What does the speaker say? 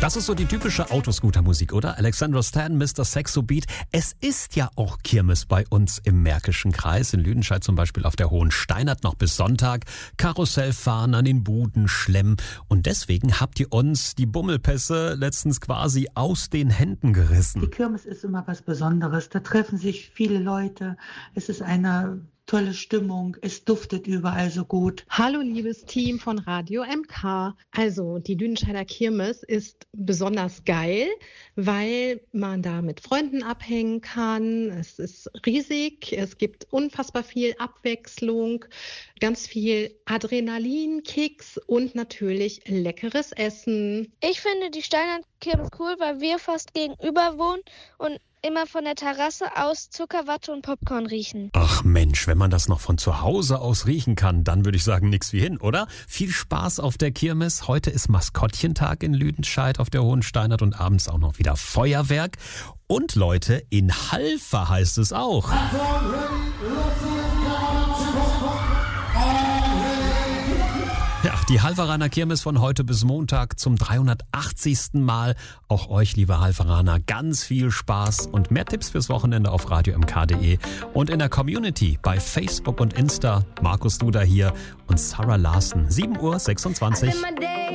Das ist so die typische Autoscooter-Musik, oder? Alexandra Stan, Mr. Sexo Beat. Es ist ja auch Kirmes bei uns im Märkischen Kreis. In Lüdenscheid zum Beispiel auf der Hohen Steinert noch bis Sonntag. Karussellfahren an den Buden, Schlemm. Und deswegen habt ihr uns die Bummelpässe letztens quasi aus den Händen gerissen. Die Kirmes ist immer was Besonderes. Da treffen sich viele Leute. Es ist eine tolle Stimmung, es duftet überall so gut. Hallo liebes Team von Radio MK. Also die Lüdenscheider Kirmes ist besonders geil, weil man da mit Freunden abhängen kann. Es ist riesig, es gibt unfassbar viel Abwechslung, ganz viel Adrenalin, Kicks und natürlich leckeres Essen. Ich finde die Steinert Kirmes cool, weil wir fast gegenüber wohnen und immer von der Terrasse aus Zuckerwatte und Popcorn riechen. Ach Mensch, wenn man das noch von zu Hause aus riechen kann, dann würde ich sagen, nix wie hin, oder? Viel Spaß auf der Kirmes. Heute ist Maskottchentag in Lüdenscheid auf der Hohen Steinert und abends auch noch wieder Feuerwerk. Und Leute, in Halver heißt es auch. Ja, die Halveraner Kirmes von heute bis Montag zum 380. Mal. Auch euch, liebe Halveraner, ganz viel Spaß und mehr Tipps fürs Wochenende auf radiomk.de und in der Community bei Facebook und Insta. Markus Duda hier und Sarah Larsen, 7:26 Uhr.